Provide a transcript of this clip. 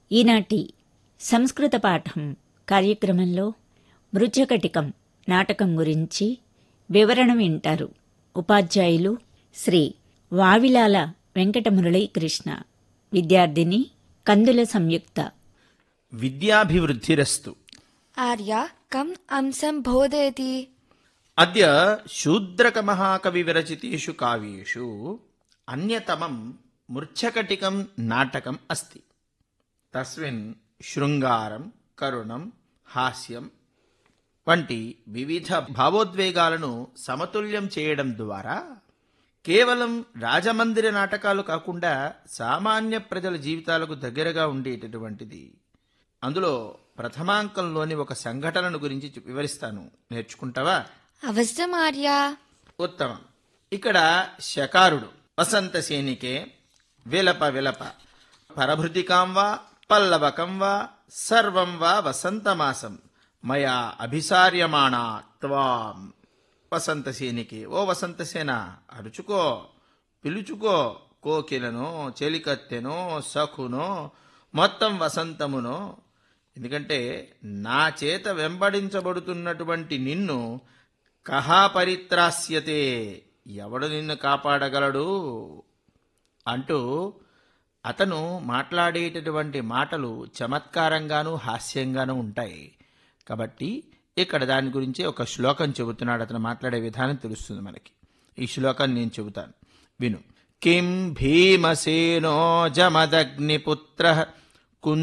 ఈనాటి సంస్కృత పాఠం కార్యక్రమంలో మృచ్ఛకటికం నాటకం గురించి వివరణ వింటారు. ఉపాధ్యాయులు శ్రీ వావిలాల వెంకట మురళీకృష్ణ, విద్యార్థిని కందుల సంయుక్త. విద్యాభివృద్ధిరస్తు. ఆర్య కం అంశం బోధయతి? అద్య శూద్రక మహాకవి విరచితేషు కావ్యేషు అన్యతమం మృచ్ఛకటికం నాటకం అస్తి. తస్మిన్ శృంగారం, కరుణం, హాస్యం వంటి వివిధ భావోద్వేగాలను సమతుల్యం చేయడం ద్వారా కేవలం రాజమందిర నాటకాలు కాకుండా సామాన్య ప్రజల జీవితాలకు దగ్గరగా ఉండేటటువంటిది. అందులో ప్రథమాంకంలోని ఒక సంఘటనను గురించి వివరిస్తాను, నేర్చుకుంటావా? అవశ్యం ఆర్య. ఉత్తమం. ఇక్కడ శకారుడు వసంతసేనికే విలప విలప పరభృతికాం వా పల్లవకం వా సర్వం వా వసంతమాసం మయా అభిసార్యమాణా త్వాం. వసంతసేనికే, ఓ వసంతసేన, అరుచుకో, పిలుచుకో, కోకిలనో, చెలికత్తెనో, సఖునో, మొత్తం వసంతమునో. ఎందుకంటే నా చేత వెంబడించబడుతున్నటువంటి నిన్ను కహా పరిత్రాస్యతే, ఎవడు నిన్ను కాపాడగలడు అంటూ అతను మాట్లాడేటటువంటి మాటలు చమత్కారంగానూ హాస్యంగానూ ఉంటాయి. కాబట్టి ఇక్కడ దాని గురించి ఒక శ్లోకం చెబుతున్నాడు. అతను మాట్లాడే విధానం తెలుస్తుంది మనకి. ఈ శ్లోకాన్ని నేను చెబుతాను, విను. కిం భీమసేనో జమదగ్నిపుత్ర